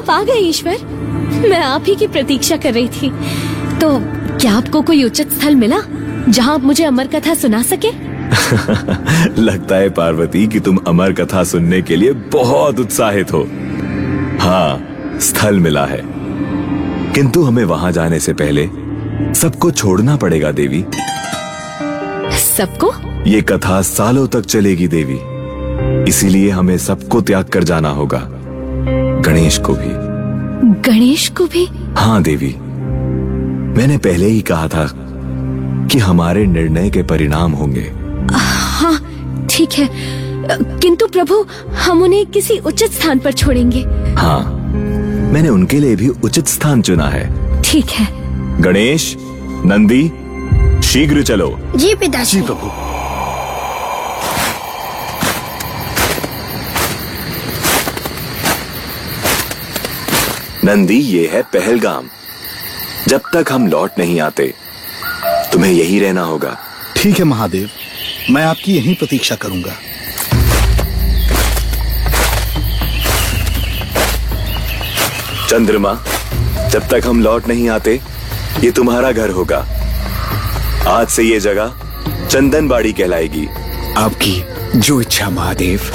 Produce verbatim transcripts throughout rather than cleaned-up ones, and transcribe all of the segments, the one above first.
आप आ गए ईश्वर। मैं आप ही की प्रतीक्षा कर रही थी। तो क्या आपको कोई उचित स्थल मिला जहाँ आप मुझे अमर कथा सुना सके? लगता है पार्वती कि तुम अमर कथा सुनने के लिए बहुत उत्साहित हो। हाँ, स्थल मिला है, किंतु हमें वहां जाने से पहले सबको छोड़ना पड़ेगा देवी। सबको? ये कथा सालों तक चलेगी देवी, इसीलिए हमें सबको त्याग कर जाना होगा, गणेश को भी। गणेश को भी? हाँ देवी, मैंने पहले ही कहा था कि हमारे निर्णय के परिणाम होंगे। हाँ ठीक है, किंतु प्रभु हम उन्हें किसी उचित स्थान पर छोड़ेंगे। हाँ, मैंने उनके लिए भी उचित स्थान चुना है। ठीक है। गणेश, नंदी, शीघ्र चलो। जी पिताजी। जी प्रभु। नंदी, ये है पहलगाम। जब तक हम लौट नहीं आते तुम्हें यही रहना होगा। ठीक है महादेव, मैं आपकी यहीं प्रतीक्षा करूंगा। चंद्रमा, जब तक हम लौट नहीं आते ये तुम्हारा घर होगा। आज से ये जगह चंदनबाड़ी कहलाएगी। आपकी जो इच्छा महादेव।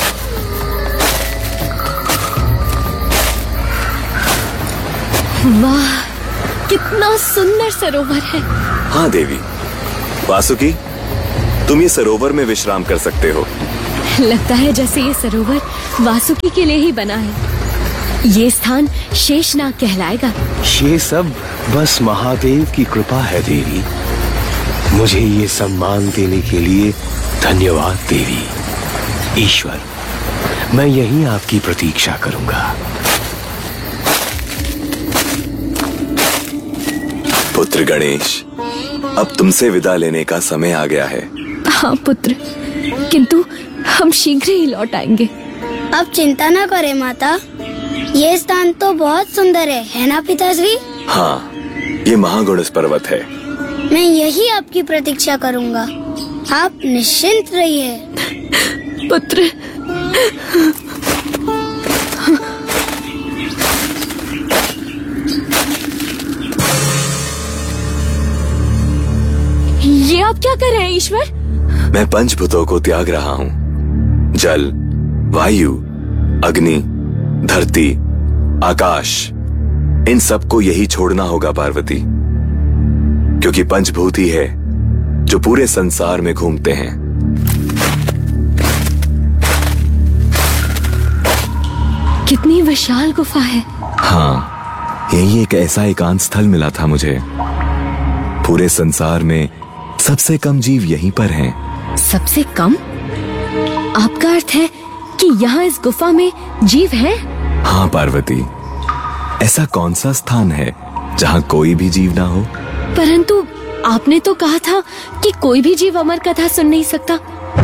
वाह, कितना सुंदर सरोवर है। हाँ देवी। वासुकी, तुम ये सरोवर में विश्राम कर सकते हो। लगता है जैसे ये सरोवर वासुकी के लिए ही बना है। ये स्थान शेषनाग कहलाएगा। ये सब बस महादेव की कृपा है देवी। मुझे ये सम्मान देने के लिए धन्यवाद देवी। ईश्वर, मैं यहीं आपकी प्रतीक्षा करूंगा। पुत्र गणेश, अब तुमसे विदा लेने का समय आ गया है। हाँ पुत्र, किंतु हम शीघ्र ही लौट आएंगे। अब चिंता न करें माता, ये स्थान तो बहुत सुंदर है, है ना पिताजी? हाँ, ये महागुणस पर्वत है। मैं यही आपकी प्रतीक्षा करूंगा, आप निश्चिंत रहिए। पुत्र। ये आप क्या कर रहे हैं ईश्वर? मैं पंचभूतों को त्याग रहा हूँ। जल, वायु, अग्नि, धरती, आकाश, इन सबको यही छोड़ना होगा पार्वती, क्योंकि पंचभूत ही है जो पूरे संसार में घूमते हैं। कितनी विशाल गुफा है। हाँ, यही एक ऐसा एकांत स्थल मिला था मुझे। पूरे संसार में सबसे कम जीव यहीं पर हैं। सबसे कम? आपका अर्थ है कि यहाँ इस गुफा में जीव हैं? हाँ पार्वती, ऐसा कौन सा स्थान है जहाँ कोई भी जीव ना हो? परंतु आपने तो कहा था कि कोई भी जीव अमर कथा सुन नहीं सकता।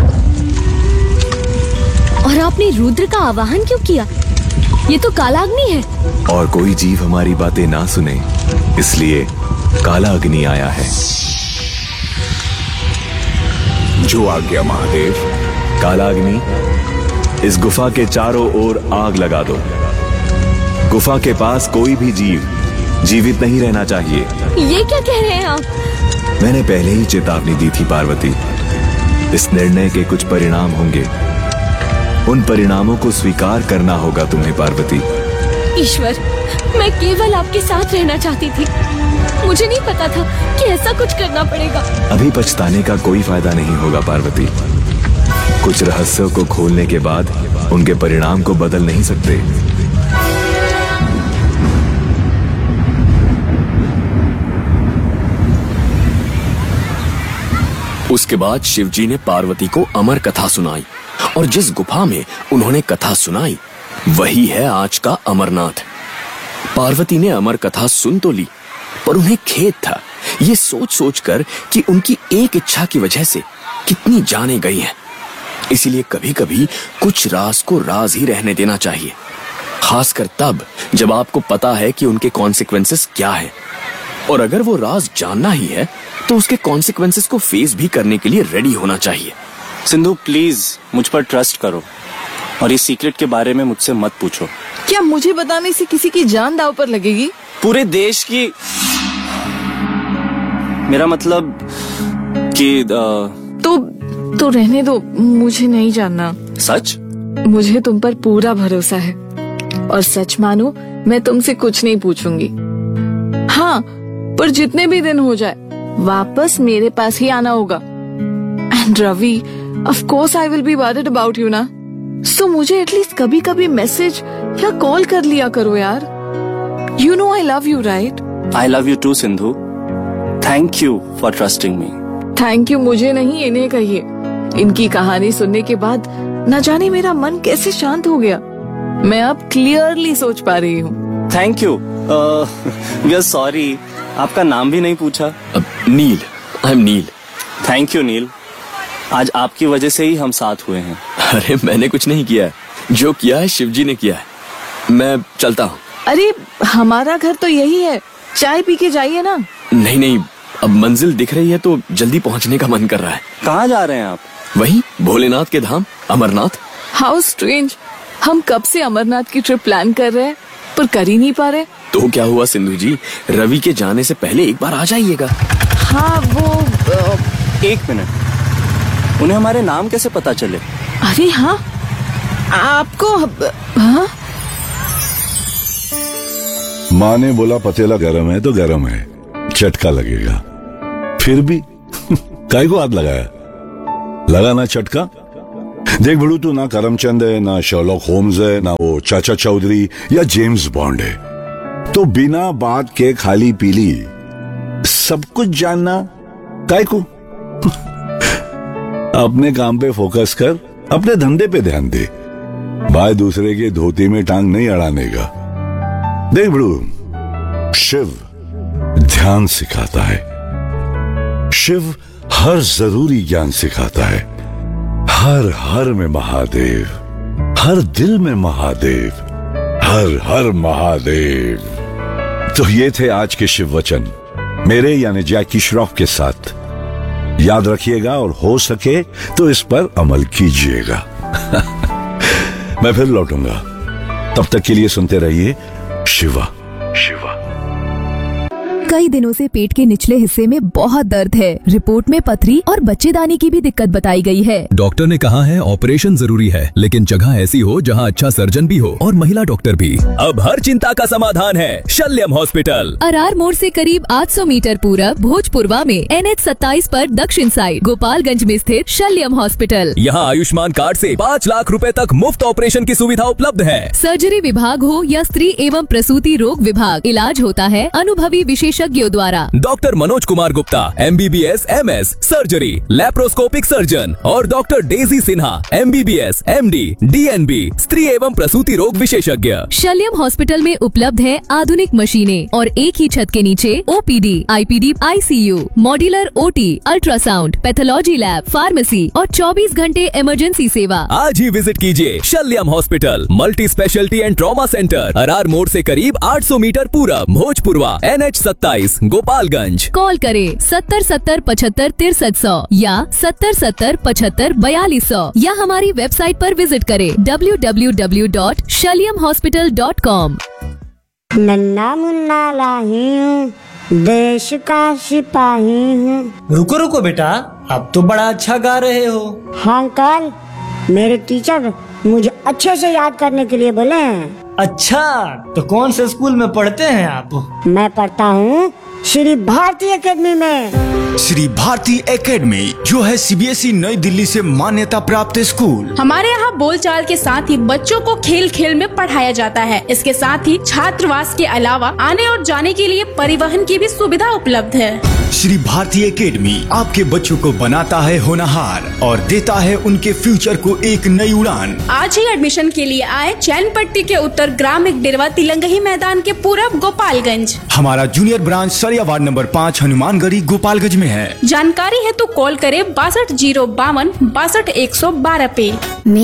और आपने रुद्र का आवाहन क्यों किया? ये तो कालाग्नि है। और कोई जीव हमारी बातें ना सुने, इसलिए काला अग्नि आया है। जो आज्ञा महादेव। काला अग्नि, इस गुफा के चारों ओर आग लगा दो। गुफा के पास कोई भी जीव जीवित नहीं रहना चाहिए। ये क्या कह रहे हैं आप? मैंने पहले ही चेतावनी दी थी पार्वती। इस निर्णय के कुछ परिणाम होंगे, उन परिणामों को स्वीकार करना होगा तुम्हें पार्वती। ईश्वर, मैं केवल आपके साथ रहना चाहती थी। मुझे नहीं पता था कि ऐसा कुछ करना पड़ेगा। अभी पछताने का कोई फायदा नहीं होगा पार्वती। कुछ रहस्यों को खोलने के बाद उनके परिणाम को बदल नहीं सकते। उसके बाद शिवजी ने पार्वती को अमर कथा सुनाई, और जिस गुफा में उन्होंने कथा सुनाई वही है आज का अमरनाथ। पार्वती ने अमर कथा सुन तो ली, पर उन्हें खेद था ये सोच सोचकर कि उनकी एक इच्छा की वजह से कितनी जानें गई हैं। इसीलिए कभी कभी कुछ राज को राज ही रहने देना चाहिए, खासकर तब जब आपको पता है कि उनके कॉन्सिक्वेंसेस क्या है। और अगर वो राज जानना ही है तो उसके कॉन्सिक्वेंसेस को फेस भी करने के लिए रेडी होना चाहिए। सिंधु प्लीज मुझ पर ट्रस्ट करो और इस सीक्रेट के बारे में मुझसे मत पूछो। क्या मुझे बताने से किसी की जान दांव पर लगेगी? पूरे देश की, मेरा मतलब कि आ... तो तो रहने दो, मुझे नहीं जानना। सच? मुझे तुम पर पूरा भरोसा है और सच मानो मैं तुमसे कुछ नहीं पूछूंगी। हाँ, पर जितने भी दिन हो जाए वापस मेरे पास ही आना होगा। And Ravi, of course I will be worried about you ना, सो मुझे एटलीस्ट कभी कभी मैसेज या कॉल कर लिया करो यार। You know I love you right? I love you to Sindhu. Thank you for trusting me. Thank you मुझे नहीं, इन्हें कहिए। इनकी कहानी सुनने के बाद न जाने मेरा मन कैसे शांत हो गया। मैं अब क्लियरली सोच पा रही हूँ। Thank you. We are sorry, आपका नाम भी नहीं पूछा। uh, nil, I am nil. Thank you नील, आज आपकी वजह से ही हम साथ हुए हैं। अरे मैंने कुछ नहीं किया है, जो किया है शिवजी ने किया है। मैं चलता हूँ। अरे हमारा घर तो यही है, चाय पी के जाइए ना। नहीं नहीं, अब मंजिल दिख रही है तो जल्दी पहुँचने का मन कर रहा है। कहाँ जा रहे हैं आप? वही भोलेनाथ के धाम, अमरनाथ। हाउ स्ट्रेंज, हम कब से अमरनाथ की ट्रिप प्लान कर रहे हैं पर कर ही नहीं पा रहे। तो क्या हुआ सिंधु जी, रवि के जाने से पहले एक बार आ जाइएगा। हाँ वो आ... एक मिनट, उन्हें हमारे नाम कैसे पता चले? अरे हाँ, आपको हाँ? माँ ने बोला पतेला गरम है तो गरम है, चटका लगेगा। फिर भी काय को हाथ लगाया? लगा ना चटका। देख बड़ू, तू ना करमचंद है, ना शर्लॉक होम्स है, ना वो चाचा चौधरी या जेम्स बॉन्ड है। तो बिना बात के खाली पीली सब कुछ जानना काय को? अपने काम पे फोकस कर, अपने धंधे पे ध्यान दे। भाई दूसरे के धोती में टांग नहीं अड़ाने का। देख बड़ू, शिव ध्यान सिखाता है, शिव हर जरूरी ज्ञान सिखाता है। हर हर में महादेव, हर दिल में महादेव, हर हर महादेव। तो ये थे आज के शिव वचन, मेरे यानी जैकी श्रॉफ के साथ। याद रखिएगा और हो सके तो इस पर अमल कीजिएगा। मैं फिर लौटूंगा, तब तक के लिए सुनते रहिए शिवा शिवा। कई दिनों से पेट के निचले हिस्से में बहुत दर्द है। रिपोर्ट में पथरी और बच्चेदानी की भी दिक्कत बताई गई है। डॉक्टर ने कहा है ऑपरेशन जरूरी है, लेकिन जगह ऐसी हो जहां अच्छा सर्जन भी हो और महिला डॉक्टर भी। अब हर चिंता का समाधान है शल्यम हॉस्पिटल। अरार मोड़ से करीब आठ सौ मीटर पूरब भोजपुरवा में एन एच सत्ताईस पर दक्षिण साइड गोपालगंज में स्थित शल्यम हॉस्पिटल। यहाँ आयुष्मान कार्ड से पाँच लाख रुपए तक मुफ्त ऑपरेशन की सुविधा उपलब्ध है। सर्जरी विभाग हो या स्त्री एवं प्रसूति रोग विभाग, इलाज होता है अनुभवी विशेषज्ञों द्वारा। Doctor Manoj Kumar Gupta, M B B S M S surgery, laparoscopic surgeon और doctor Daisy Sinha, M B B S M D D N B स्त्री एवं प्रसूति रोग विशेषज्ञ। शल्यम हॉस्पिटल में उपलब्ध है आधुनिक मशीनें और एक ही छत के नीचे O P D, I P D, I C you, modular O T, ultrasound, pathology lab, pharmacy और चौबीस घंटे इमरजेंसी सेवा। आज ही विजिट कीजिए शल्यम hospital, multi speciality and trauma centre, Arar मोड़ से करीब आठ सौ मीटर पूरब, भोजपुरवा, एन एच सत्ताईस, गोपालगंज। कॉल करें सत्तर सत्तर पचहत्तर तिरसठ सौ या सत्तर सत्तर पचहत्तर बयालीस सौ या हमारी वेबसाइट पर विजिट करें W W W dot शल्यम hospital dot com. नन्ना मुन्ना लाही हूँ, देश का सिपाही हूँ। रुको रुको बेटा, अब तो बड़ा अच्छा गा रहे हो। हाँ अंकल, मेरे टीचर मुझे अच्छे से याद करने के लिए बोले हैं। अच्छा, तो कौन से स्कूल में पढ़ते हैं आप? मैं पढ़ता हूँ श्री भारती एकेडमी में। श्री भारती एकेडमी जो है सी बी एस ई नई दिल्ली से मान्यता प्राप्त स्कूल। हमारे यहाँ बोलचाल के साथ ही बच्चों को खेल खेल में पढ़ाया जाता है। इसके साथ ही छात्रावास के अलावा आने और जाने के लिए परिवहन की भी सुविधा उपलब्ध है। श्री भारती एकेडमी आपके बच्चों को बनाता है होनहार और देता है उनके फ्यूचर को एक नई उड़ान। आज ही एडमिशन के लिए आए चैनपट्टी के उत्तर ग्रामीण डेरवा तिलंगही मैदान के पूरब गोपालगंज। हमारा जूनियर ब्रांच सरिया वार्ड नंबर पाँच हनुमानगढ़ी गोपालगंज में है। जानकारी है तो कॉल करें बासठ जीरो बावन बासठ एक सौ बारह पे।